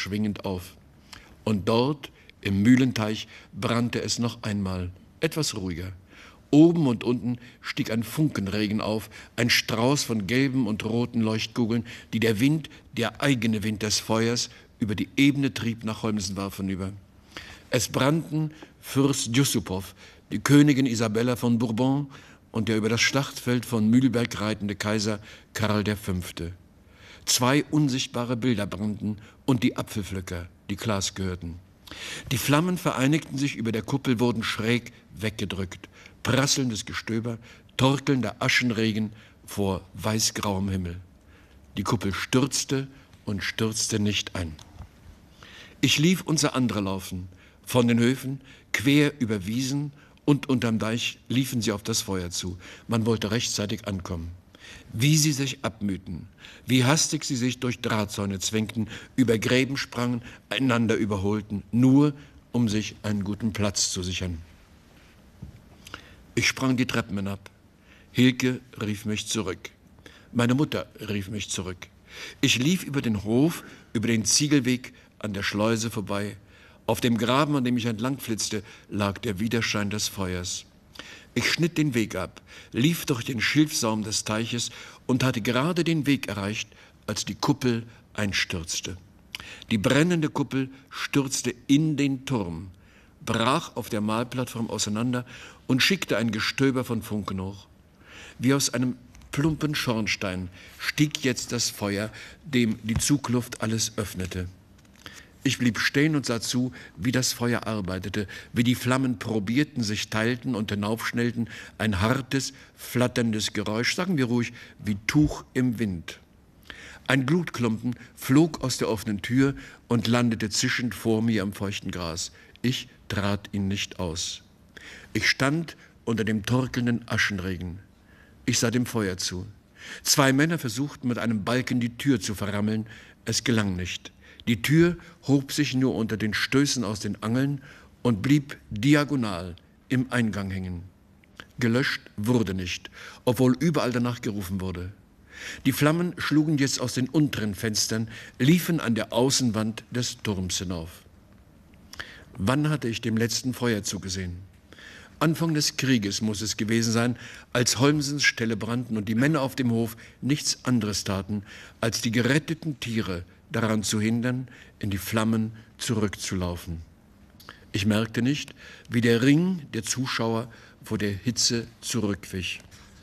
schwingend auf. Und dort, im Mühlenteich, brannte es noch einmal, etwas ruhiger. Oben und unten stieg ein Funkenregen auf, ein Strauß von gelben und roten Leuchtkugeln, die der Wind, der eigene Wind des Feuers, über die Ebene trieb nach Holmsenwarf hinüber. Es brannten Fürst Yusupov, die Königin Isabella von Bourbon und der über das Schlachtfeld von Mühlberg reitende Kaiser Karl V. 2 unsichtbare Bilder brannten und die Apfelpflücker, die Klaas gehörten. Die Flammen vereinigten sich über der Kuppel, wurden schräg weggedrückt. Prasselndes Gestöber, torkelnder Aschenregen vor weißgrauem Himmel. Die Kuppel stürzte und stürzte nicht ein. Ich lief unser andere Laufen. Von den Höfen, quer über Wiesen und unterm Deich liefen sie auf das Feuer zu. Man wollte rechtzeitig ankommen. Wie sie sich abmühten, wie hastig sie sich durch Drahtzäune zwängten, über Gräben sprangen, einander überholten, nur um sich einen guten Platz zu sichern. Ich sprang die Treppen hinab. Hilke rief mich zurück. Meine Mutter rief mich zurück. Ich lief über den Hof, über den Ziegelweg an der Schleuse vorbei. Auf dem Graben, an dem ich entlang flitzte, lag der Widerschein des Feuers. Ich schnitt den Weg ab, lief durch den Schilfsaum des Teiches und hatte gerade den Weg erreicht, als die Kuppel einstürzte. Die brennende Kuppel stürzte in den Turm, brach auf der Mahlplattform auseinander und schickte ein Gestöber von Funken hoch. Wie aus einem plumpen Schornstein stieg jetzt das Feuer, dem die Zugluft alles öffnete. Ich blieb stehen und sah zu, wie das Feuer arbeitete, wie die Flammen probierten, sich teilten und hinaufschnellten, ein hartes, flatterndes Geräusch, sagen wir ruhig, wie Tuch im Wind. Ein Glutklumpen flog aus der offenen Tür und landete zischend vor mir am feuchten Gras. Ich trat ihn nicht aus. Ich stand unter dem torkelnden Aschenregen. Ich sah dem Feuer zu. 2 Männer versuchten mit einem Balken die Tür zu verrammeln. Es gelang nicht. Die Tür hob sich nur unter den Stößen aus den Angeln und blieb diagonal im Eingang hängen. Gelöscht wurde nicht, obwohl überall danach gerufen wurde. Die Flammen schlugen jetzt aus den unteren Fenstern, liefen an der Außenwand des Turms hinauf. Wann hatte ich dem letzten Feuer zugesehen? Anfang des Krieges muss es gewesen sein, als Holmsens Ställe brannten und die Männer auf dem Hof nichts anderes taten, als die geretteten Tiere daran zu hindern, in die Flammen zurückzulaufen. Ich merkte nicht, wie der Ring der Zuschauer vor der Hitze zurückwich.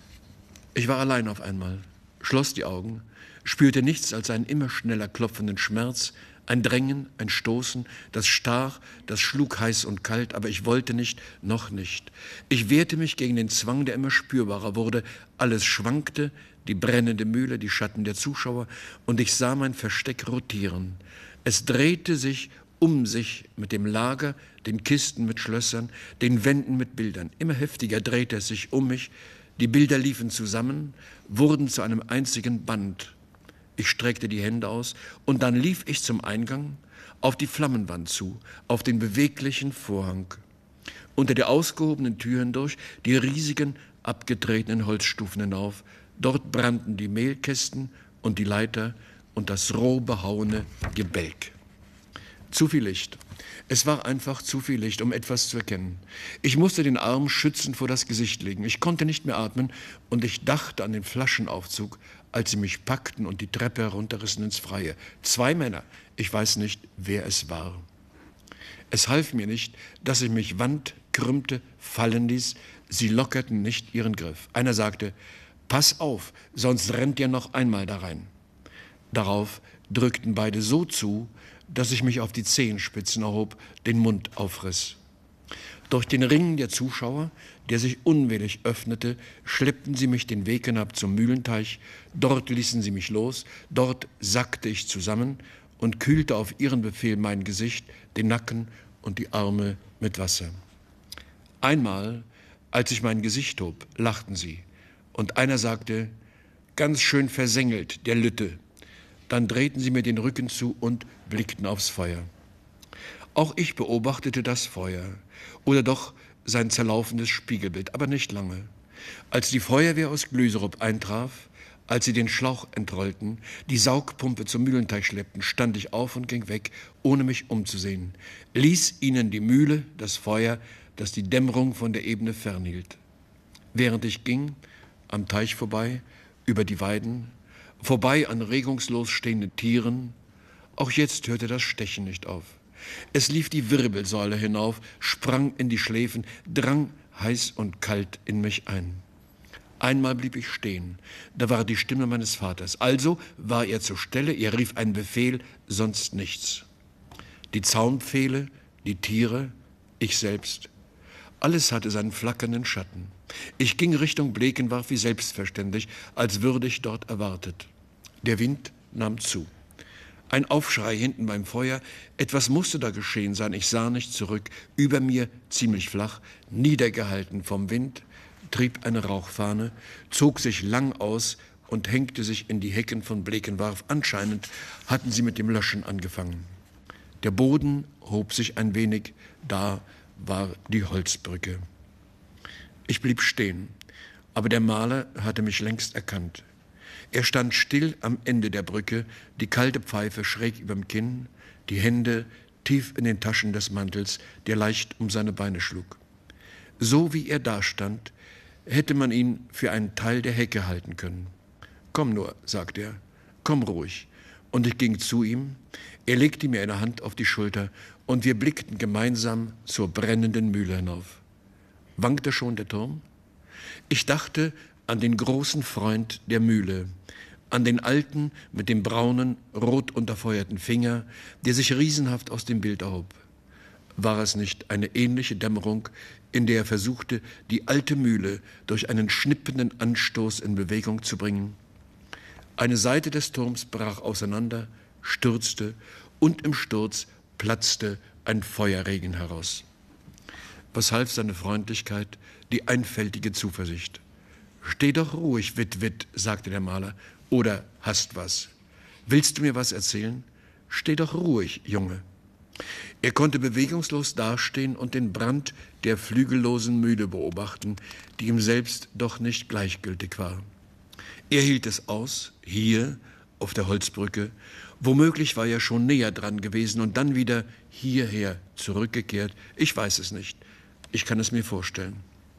Ich war allein auf einmal, schloss die Augen, spürte nichts als einen immer schneller klopfenden Schmerz, ein Drängen, ein Stoßen, das stach, das schlug heiß und kalt, aber ich wollte nicht, noch nicht. Ich wehrte mich gegen den Zwang, der immer spürbarer wurde. Alles schwankte, die brennende Mühle, die Schatten der Zuschauer, und ich sah mein Versteck rotieren. Es drehte sich um sich mit dem Lager, den Kisten mit Schlössern, den Wänden mit Bildern. Immer heftiger drehte es sich um mich. Die Bilder liefen zusammen, wurden zu einem einzigen Band. Ich streckte die Hände aus und dann lief ich zum Eingang, auf die Flammenwand zu, auf den beweglichen Vorhang. Unter der ausgehobenen Tür hindurch die riesigen, abgetretenen Holzstufen hinauf. Dort brannten die Mehlkästen und die Leiter und das roh behauene Gebälk. Zu viel Licht. Es war einfach zu viel Licht, um etwas zu erkennen. Ich musste den Arm schützend vor das Gesicht legen. Ich konnte nicht mehr atmen und ich dachte an den Flaschenaufzug, als sie mich packten und die Treppe herunterrissen ins Freie. 2 Männer, ich weiß nicht, wer es war. Es half mir nicht, dass ich mich wand, krümmte, fallen ließ. Sie lockerten nicht ihren Griff. Einer sagte, pass auf, sonst rennt ihr noch einmal da rein. Darauf drückten beide so zu, dass ich mich auf die Zehenspitzen erhob, den Mund aufriss. Durch den Ring der Zuschauer, der sich unwillig öffnete, schleppten sie mich den Weg hinab zum Mühlenteich. Dort ließen sie mich los, dort sackte ich zusammen und kühlte auf ihren Befehl mein Gesicht, den Nacken und die Arme mit Wasser. Einmal, als ich mein Gesicht hob, lachten sie, und einer sagte, ganz schön versengelt, der Lütte. Dann drehten sie mir den Rücken zu und blickten aufs Feuer. Auch ich beobachtete das Feuer, oder doch sein zerlaufendes Spiegelbild, aber nicht lange. Als die Feuerwehr aus Glüserup eintraf, Als sie den Schlauch entrollten, die Saugpumpe zum Mühlenteich schleppten, stand ich auf und ging weg, ohne mich umzusehen, ließ ihnen die Mühle, das Feuer, das die Dämmerung von der Ebene fernhielt. Während ich ging, am Teich vorbei, über die Weiden, vorbei an regungslos stehenden Tieren, auch jetzt hörte das Stechen nicht auf. Es lief die Wirbelsäule hinauf, sprang in die Schläfen, drang heiß und kalt in mich ein. Einmal blieb ich stehen, da war die Stimme meines Vaters. Also war er zur Stelle, er rief einen Befehl, sonst nichts. Die Zaunpfähle, die Tiere, ich selbst, alles hatte seinen flackernden Schatten. Ich ging Richtung Blekenwarf wie selbstverständlich, als würde ich dort erwartet. Der Wind nahm zu. Ein Aufschrei hinten beim Feuer, etwas musste da geschehen sein, ich sah nicht zurück. Über mir, ziemlich flach, niedergehalten vom Wind, trieb eine Rauchfahne, zog sich lang aus und hängte sich in die Hecken von Blekenwarf. Anscheinend hatten sie mit dem Löschen angefangen. Der Boden hob sich ein wenig, da war die Holzbrücke. Ich blieb stehen, aber der Maler hatte mich längst erkannt. Er stand still am Ende der Brücke, die kalte Pfeife schräg überm Kinn, die Hände tief in den Taschen des Mantels, der leicht um seine Beine schlug. So wie er dastand, hätte man ihn für einen Teil der Hecke halten können. »Komm nur«, sagte er, »komm ruhig.« Und ich ging zu ihm, er legte mir eine Hand auf die Schulter und wir blickten gemeinsam zur brennenden Mühle hinauf. Wankte schon der Turm? Ich dachte an den großen Freund der Mühle, an den alten mit dem braunen, rot unterfeuerten Finger, der sich riesenhaft aus dem Bild erhob. War es nicht eine ähnliche Dämmerung, in der er versuchte, die alte Mühle durch einen schnippenden Anstoß in Bewegung zu bringen? Eine Seite des Turms brach auseinander, stürzte und im Sturz platzte ein Feuerregen heraus. Was half seine Freundlichkeit, die einfältige Zuversicht? »Steh doch ruhig, Witt«, sagte der Maler, »oder hast was? Willst du mir was erzählen? Steh doch ruhig, Junge.« Er konnte bewegungslos dastehen und den Brand der flügellosen Mühle beobachten, die ihm selbst doch nicht gleichgültig war. Er hielt es aus, hier auf der Holzbrücke, womöglich war er schon näher dran gewesen und dann wieder hierher zurückgekehrt. Ich weiß es nicht, ich kann es mir vorstellen.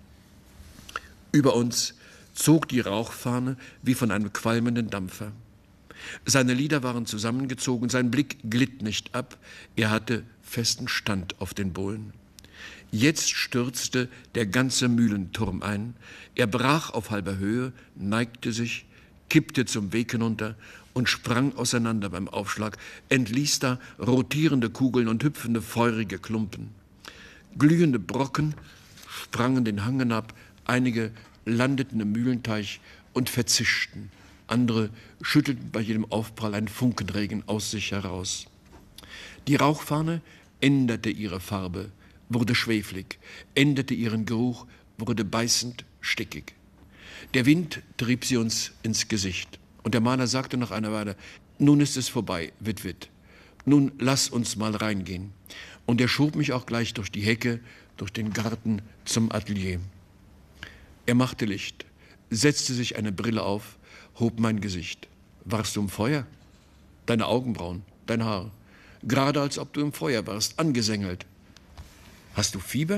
Über uns zog die Rauchfahne wie von einem qualmenden Dampfer. Seine Lider waren zusammengezogen, sein Blick glitt nicht ab, er hatte festen Stand auf den Bohlen. Jetzt stürzte der ganze Mühlenturm ein, er brach auf halber Höhe, neigte sich, kippte zum Weg hinunter und sprang auseinander beim Aufschlag, entließ da rotierende Kugeln und hüpfende, feurige Klumpen. Glühende Brocken sprangen den Hang hinab, einige landeten im Mühlenteich und verzischten. Andere schüttelten bei jedem Aufprall einen Funkenregen aus sich heraus. Die Rauchfahne änderte ihre Farbe, wurde schweflig, änderte ihren Geruch, wurde beißend stickig. Der Wind trieb sie uns ins Gesicht. Und der Maler sagte nach einer Weile, »Nun ist es vorbei, Witt. Nun lass uns mal reingehen.« Und er schob mich auch gleich durch die Hecke, durch den Garten zum Atelier. Er machte Licht, setzte sich eine Brille auf, hob mein Gesicht. »Warst du im Feuer? Deine Augenbrauen, dein Haar, gerade als ob du im Feuer warst, angesengelt. Hast du Fieber?«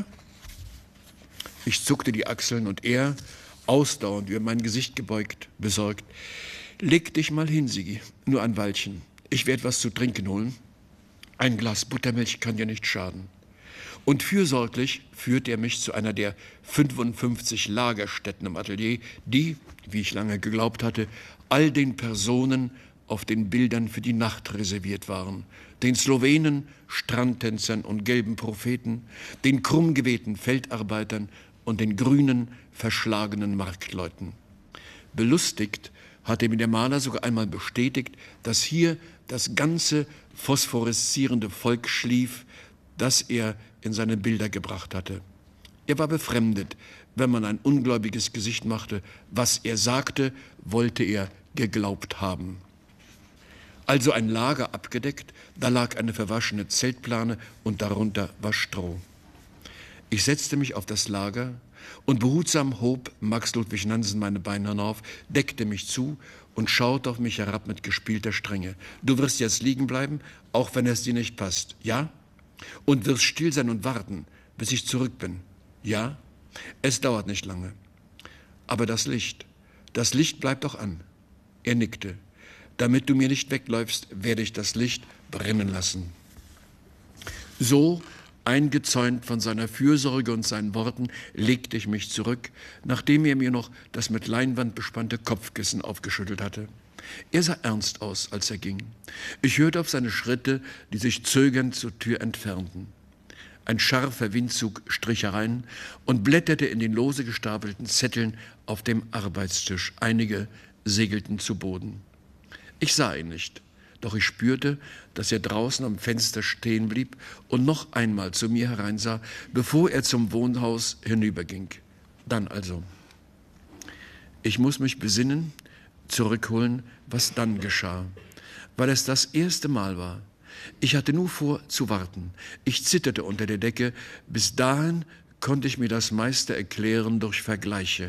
Ich zuckte die Achseln und er, ausdauernd über mein Gesicht gebeugt, besorgt, »Leg dich mal hin, Sigi, nur ein Weilchen. Ich werde was zu trinken holen. Ein Glas Buttermilch kann dir nicht schaden.« Und fürsorglich führte er mich zu einer der 55 Lagerstätten im Atelier, die, wie ich lange geglaubt hatte, all den Personen auf den Bildern für die Nacht reserviert waren. Den Slowenen, Strandtänzern und gelben Propheten, den krummgewehten Feldarbeitern und den grünen, verschlagenen Marktleuten. Belustigt hatte mir der Maler sogar einmal bestätigt, dass hier das ganze phosphoreszierende Volk schlief, das er in seine Bilder gebracht hatte. Er war befremdet, wenn man ein ungläubiges Gesicht machte. Was er sagte, wollte er geglaubt haben. Also ein Lager abgedeckt, da lag eine verwaschene Zeltplane und darunter war Stroh. Ich setzte mich auf das Lager, Und behutsam hob Max Ludwig Nansen meine Beine hinauf, deckte mich zu und schaute auf mich herab mit gespielter Strenge. Du wirst jetzt liegen bleiben, auch wenn es dir nicht passt, ja? Und wirst still sein und warten, bis ich zurück bin, ja? Es dauert nicht lange. Aber das Licht bleibt doch an. Er nickte. Damit du mir nicht wegläufst, werde ich das Licht brennen lassen. So, eingezäunt von seiner Fürsorge und seinen Worten, legte ich mich zurück, nachdem er mir noch das mit Leinwand bespannte Kopfkissen aufgeschüttelt hatte. Er sah ernst aus, als er ging. Ich hörte auf seine Schritte, die sich zögernd zur Tür entfernten. Ein scharfer Windzug strich herein und blätterte in den lose gestapelten Zetteln auf dem Arbeitstisch. Einige segelten zu Boden. Ich sah ihn nicht, doch ich spürte, dass er draußen am Fenster stehen blieb und noch einmal zu mir hereinsah, bevor er zum Wohnhaus hinüberging. Dann also. Ich muss mich besinnen, zurückholen, was dann geschah, weil es das erste Mal war. Ich hatte nur vor zu warten. Ich zitterte unter der Decke. Bis dahin konnte ich mir das meiste erklären durch Vergleiche.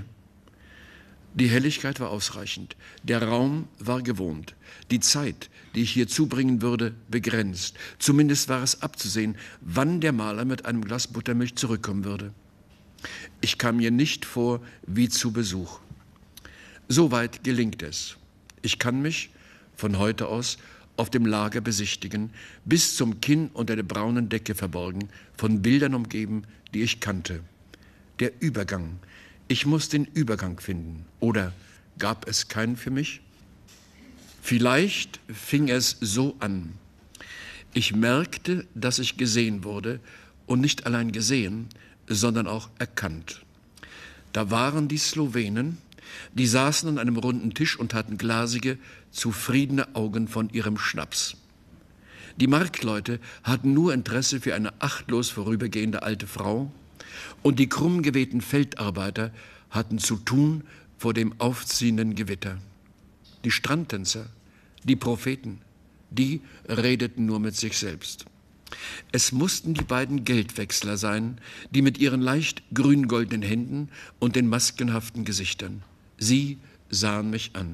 Die Helligkeit war ausreichend. Der Raum war gewohnt. Die Zeit, die ich hier zubringen würde, begrenzt. Zumindest war es abzusehen, wann der Maler mit einem Glas Buttermilch zurückkommen würde. Ich kam mir nicht vor wie zu Besuch. Soweit gelingt es. Ich kann mich von heute aus auf dem Lager besichtigen, bis zum Kinn unter der braunen Decke verborgen, von Bildern umgeben, die ich kannte. Der Übergang. Ich muss den Übergang finden. Oder gab es keinen für mich? Vielleicht fing es so an. Ich merkte, dass ich gesehen wurde und nicht allein gesehen, sondern auch erkannt. Da waren die Slowenen, die saßen an einem runden Tisch und hatten glasige, zufriedene Augen von ihrem Schnaps. Die Marktleute hatten nur Interesse für eine achtlos vorübergehende alte Frau und die krumm gewehten Feldarbeiter hatten zu tun vor dem aufziehenden Gewitter. Die Strandtänzer, die Propheten, die redeten nur mit sich selbst. Es mussten die beiden Geldwechsler sein, die mit ihren leicht grün-goldenen Händen und den maskenhaften Gesichtern. Sie sahen mich an.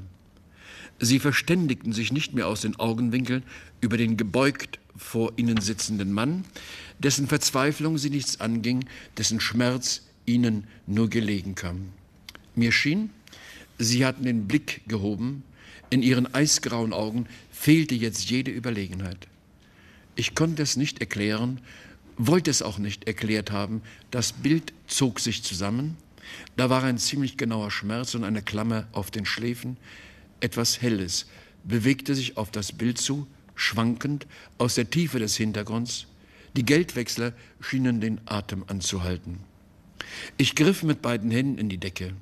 Sie verständigten sich nicht mehr aus den Augenwinkeln über den gebeugt vor ihnen sitzenden Mann, dessen Verzweiflung sie nichts anging, dessen Schmerz ihnen nur gelegen kam. Mir schien, sie hatten den Blick gehoben, in ihren eisgrauen Augen fehlte jetzt jede Überlegenheit. Ich konnte es nicht erklären, wollte es auch nicht erklärt haben, das Bild zog sich zusammen. Da war ein ziemlich genauer Schmerz und eine Klammer auf den Schläfen. Etwas Helles bewegte sich auf das Bild zu, schwankend aus der Tiefe des Hintergrunds. Die Geldwechsler schienen den Atem anzuhalten. Ich griff mit beiden Händen in die Decke,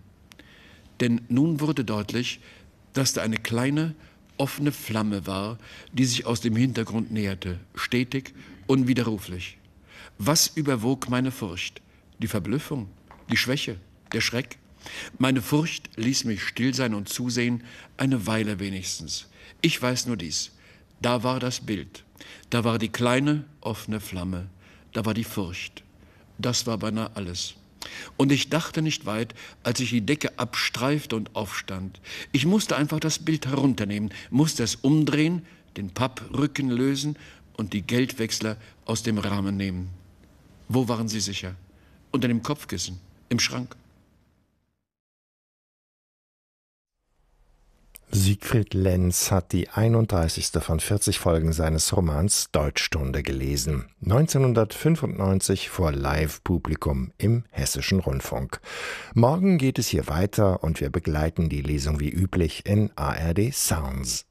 denn nun wurde deutlich, dass da eine kleine, offene Flamme war, die sich aus dem Hintergrund näherte, stetig, unwiderruflich. Was überwog meine Furcht? Die Verblüffung, die Schwäche, der Schreck? Meine Furcht ließ mich still sein und zusehen, eine Weile wenigstens. Ich weiß nur dies: Da war das Bild, da war die kleine, offene Flamme, da war die Furcht. Das war beinahe alles. Und ich dachte nicht weit, als ich die Decke abstreifte und aufstand. Ich musste einfach das Bild herunternehmen, musste es umdrehen, den Papprücken lösen und die Geldwechsler aus dem Rahmen nehmen. Wo waren sie sicher? Unter dem Kopfkissen, im Schrank. Siegfried Lenz hat die 31. von 40 Folgen seines Romans Deutschstunde gelesen. 1995 vor Live-Publikum im Hessischen Rundfunk. Morgen geht es hier weiter und wir begleiten die Lesung wie üblich in ARD Sounds.